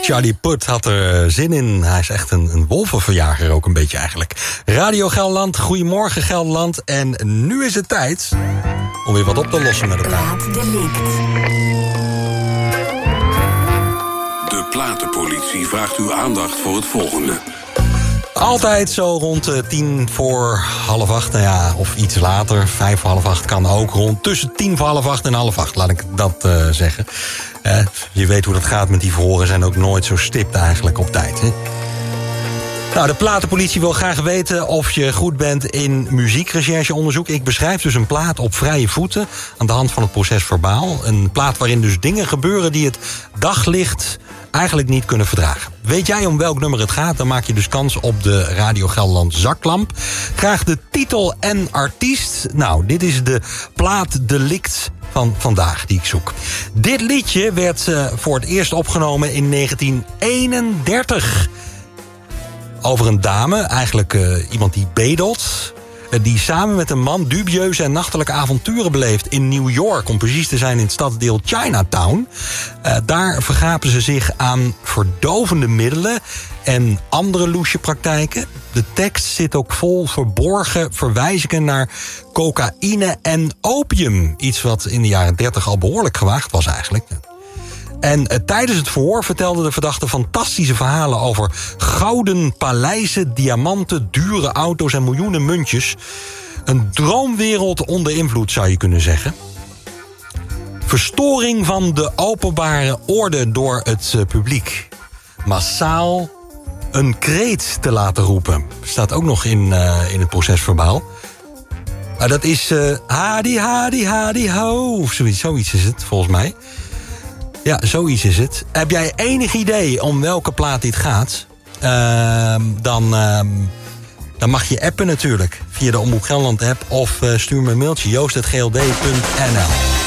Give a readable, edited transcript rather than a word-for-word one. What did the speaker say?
Charlie Puth had er zin in. Hij is echt een wolvenverjager ook een beetje eigenlijk. Radio Gelderland, goedemorgen Gelderland. En nu is het tijd om weer wat op te lossen met elkaar. De platenpolitie vraagt uw aandacht voor het volgende. Altijd zo rond 7:50, nou ja, of iets later. 7:55 kan ook. Rond tussen 7:50 en 7:30, laat ik dat zeggen. Je weet hoe dat gaat met die verhoren. Zijn ook nooit zo stipt eigenlijk op tijd. Hè? Nou, de platenpolitie wil graag weten of je goed bent in muziekrechercheonderzoek. Ik beschrijf dus een plaat op vrije voeten aan de hand van het proces verbaal. Een plaat waarin dus dingen gebeuren die het daglicht eigenlijk niet kunnen verdragen. Weet jij om welk nummer het gaat? Dan maak je dus kans op de Radio Gelderland zaklamp. Graag de titel en artiest. Nou, dit is de plaatdelict van vandaag die ik zoek. Dit liedje werd voor het eerst opgenomen in 1931. Over een dame, eigenlijk iemand die bedelt, die samen met een man dubieuze en nachtelijke avonturen beleeft in New York, om precies te zijn in het stadsdeel Chinatown. Daar vergapen ze zich aan verdovende middelen en andere loesje praktijken. De tekst zit ook vol verborgen verwijzingen naar cocaïne en opium. Iets wat in de jaren 30 al behoorlijk gewaagd was eigenlijk. En tijdens het verhoor vertelde de verdachte fantastische verhalen over gouden paleizen, diamanten, dure auto's en miljoenen muntjes. Een droomwereld onder invloed, zou je kunnen zeggen. Verstoring van de openbare orde door het publiek. Massaal een kreet te laten roepen. Staat ook nog in het procesverbaal. Dat is hadi, hadi, hadi, ho. Of zoiets is het, volgens mij. Ja, zoiets is het. Heb jij enig idee om welke plaat dit gaat? Dan mag je appen natuurlijk. Via de Omroep Gelderland app. Of stuur me een mailtje. joost@gld.nl